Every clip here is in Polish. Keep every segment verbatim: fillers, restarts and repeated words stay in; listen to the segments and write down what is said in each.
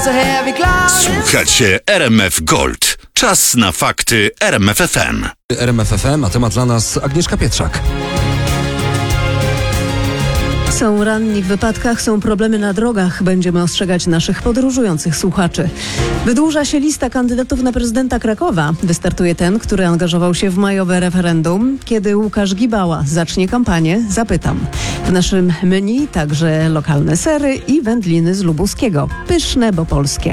Słuchacie R M F Gold. Czas na fakty R M F F M. R M F F M, a temat dla nas Agnieszka Pietrzak. Są ranni w wypadkach, są problemy na drogach. Będziemy ostrzegać naszych podróżujących słuchaczy. Wydłuża się lista kandydatów na prezydenta Krakowa. Wystartuje ten, który angażował się w majowe referendum. Kiedy Łukasz Gibała zacznie kampanię, zapytam. W naszym menu także lokalne sery i wędliny z lubuskiego. Pyszne, bo polskie.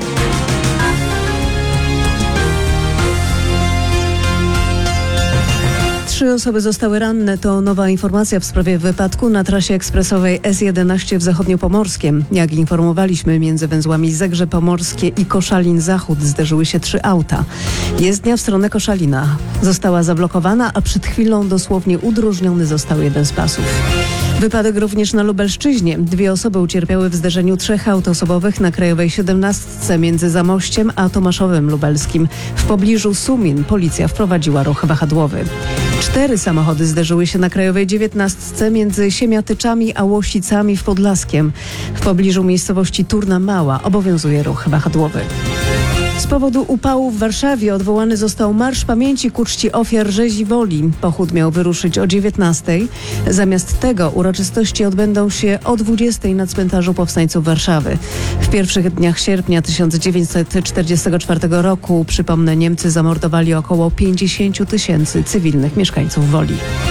Trzy osoby zostały ranne. To nowa informacja w sprawie wypadku na trasie ekspresowej S jedenaście w Zachodniopomorskiem. Jak informowaliśmy, między węzłami Zegrze Pomorskie i Koszalin Zachód zderzyły się trzy auta. Jezdnia w stronę Koszalina została zablokowana, a przed chwilą dosłownie udrożniony został jeden z pasów. Wypadek również na Lubelszczyźnie. Dwie osoby ucierpiały w zderzeniu trzech aut osobowych na Krajowej siedemnastce między Zamościem a Tomaszowem Lubelskim. W pobliżu Sumin policja wprowadziła ruch wahadłowy. Cztery samochody zderzyły się na Krajowej dziewiętnastce między Siemiatyczami a Łosicami w Podlaskiem. W pobliżu miejscowości Turna Mała obowiązuje ruch wahadłowy. Z powodu upału w Warszawie odwołany został Marsz Pamięci ku czci ofiar rzezi Woli. Pochód miał wyruszyć o dziewiętnastej. Zamiast tego uroczystości odbędą się o dwudziestej na cmentarzu Powstańców Warszawy. W pierwszych dniach sierpnia tysiąc dziewięćset czterdziestego czwartego roku, przypomnę, Niemcy zamordowali około pięćdziesiąt tysięcy cywilnych mieszkańców Woli.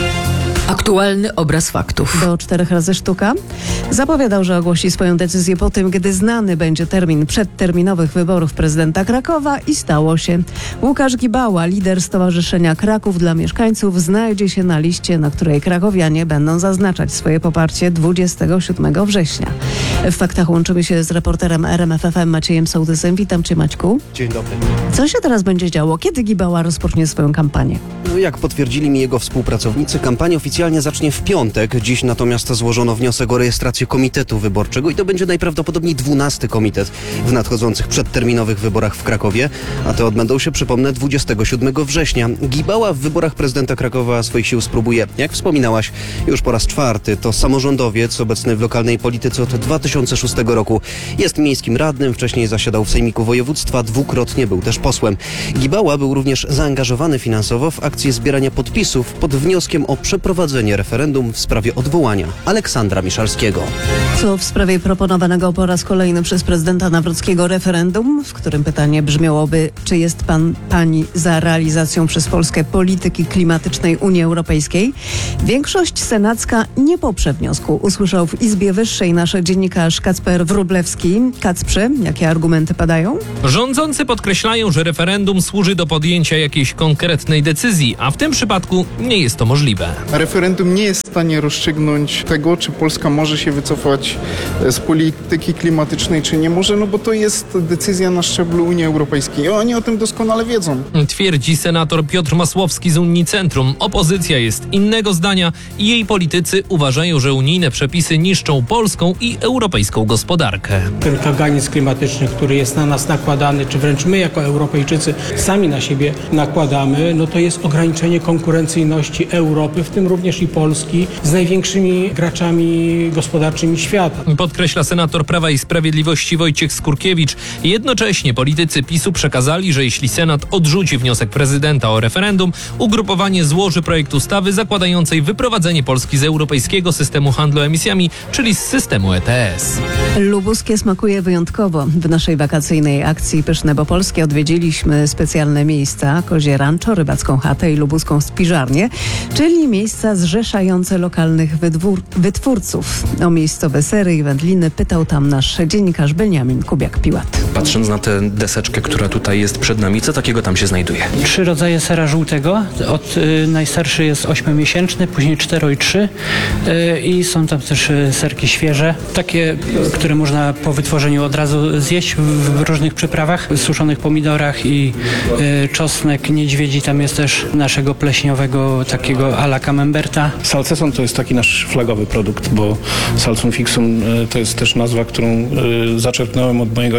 Aktualny obraz faktów. Do czterech razy sztuka. Zapowiadał, że ogłosi swoją decyzję po tym, gdy znany będzie termin przedterminowych wyborów prezydenta Krakowa i stało się. Łukasz Gibała, lider Stowarzyszenia Kraków dla Mieszkańców, znajdzie się na liście, na której krakowianie będą zaznaczać swoje poparcie dwudziestego siódmego września. W faktach łączymy się z reporterem R M F F M Maciejem Sołtysem. Witam Cię, Maćku. Dzień dobry. Co się teraz będzie działo? Kiedy Gibała rozpocznie swoją kampanię? No, jak potwierdzili mi jego współpracownicy, kampania oficjalnie zacznie w piątek. Dziś natomiast złożono wniosek o rejestrację komitetu wyborczego i to będzie najprawdopodobniej dwunasty komitet w nadchodzących przedterminowych wyborach w Krakowie, a te odbędą się, przypomnę, dwudziestego siódmego września. Gibała w wyborach prezydenta Krakowa swoich sił spróbuje, jak wspominałaś, już po raz czwarty. To samorządowiec, obecny w lokalnej polityce od dwa tysiące szóstego roku. Jest miejskim radnym, wcześniej zasiadał w Sejmiku Województwa, dwukrotnie był też posłem. Gibała był również zaangażowany finansowo w akcję zbierania podpisów pod wnioskiem o przeprowadzenie referendum w sprawie odwołania Aleksandra Miszalskiego. Co w sprawie proponowanego po raz kolejny przez prezydenta Nawrockiego referendum, w którym pytanie brzmiałoby, czy jest pan, pani za realizacją przez Polskę polityki klimatycznej Unii Europejskiej? Większość senacka nie poprze wniosku, usłyszał w Izbie Wyższej nasz dziennikarz Kacper Wróblewski. Kacprze, jakie argumenty padają? Rządzący podkreślają, że referendum służy do podjęcia jakiejś konkretnej decyzji, a w tym przypadku nie jest to możliwe. Referendum nie jest w stanie rozstrzygnąć tego, czy Polska może się wycofać z polityki klimatycznej, czy nie może, no bo to jest decyzja na szczeblu Unii Europejskiej. I oni o tym doskonale wiedzą. Twierdzi senator Piotr Masłowski z Unii Centrum. Opozycja jest innego zdania i jej politycy uważają, że unijne przepisy niszczą polską i europejską gospodarkę. Ten kaganiec klimatyczny, który jest na nas nakładany, czy wręcz my jako Europejczycy sami na siebie nakładamy, no to jest ograniczenie konkurencyjności Europy, w tym również i Polski, z największymi graczami gospodarczymi świata. Podkreśla senator Prawa i Sprawiedliwości Wojciech Skurkiewicz. Jednocześnie politycy PiSu przekazali, że jeśli Senat odrzuci wniosek prezydenta o referendum, ugrupowanie złoży projekt ustawy zakładającej wyprowadzenie Polski z europejskiego systemu handlu emisjami, czyli z systemu E T S. Lubuskie smakuje wyjątkowo. W naszej wakacyjnej akcji Pyszne, bo polskie odwiedziliśmy specjalne miejsca: Kozie Rancho, Rybacką Chatę i Lubuską Spiżarnię, czyli miejsca zrzeszające lokalnych wydwór, wytwórców. O miejscowe sery i wędliny pytał tam nasz dziennikarz Beniamin Kubiak-Piłat. Patrząc na tę deseczkę, która tutaj jest przed nami, co takiego tam się znajduje? Trzy rodzaje sera żółtego. Od y, najstarszy jest ośmiomiesięczny, później cztero i trzy y, i są tam też y, serki świeże, takie, które można po wytworzeniu od razu zjeść w, w różnych przyprawach, suszonych pomidorach i y, czosnek niedźwiedzi. Tam jest też naszego pleśniowego takiego a la camemberta. Salceson to jest taki nasz flagowy produkt, bo salsum fixum to jest też nazwa, którą zaczerpnąłem od mojego ojca, który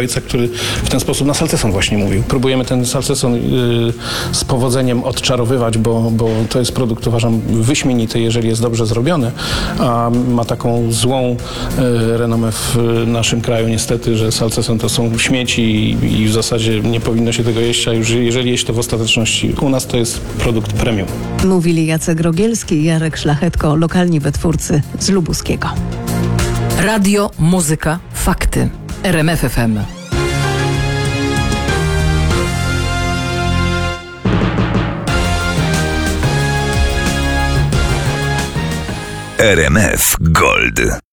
w ten sposób na salceson właśnie mówił. Próbujemy ten salceson y, z powodzeniem odczarowywać, bo, bo to jest produkt, uważam, wyśmienity, jeżeli jest dobrze zrobiony, a ma taką złą y, renomę w naszym kraju niestety, że salceson to są śmieci i, i w zasadzie nie powinno się tego jeść, a już jeżeli jeść, to w ostateczności u nas to jest produkt premium. Mówili Jacek Rogielski i Jarek Szlachetko, lokalni wytwórcy z Lubuskiego. Radio, muzyka, fakty. R M F F M. R M F Gold.